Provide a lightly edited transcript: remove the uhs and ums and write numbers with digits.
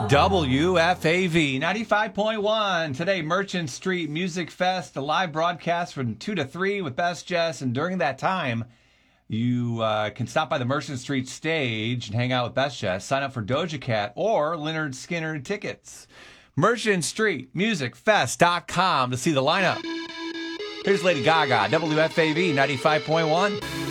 WFAV 95.1. Today, Merchant Street Music Fest, a live broadcast from 2 to 3 with Best Jess. And during that time, you can stop by the Merchant Street stage and hang out with Best Jess. Sign up for Doja Cat or Lynyrd Skynyrd tickets. Merchant Street Music Fest.com to see the lineup. Here's Lady Gaga, WFAV 95.1.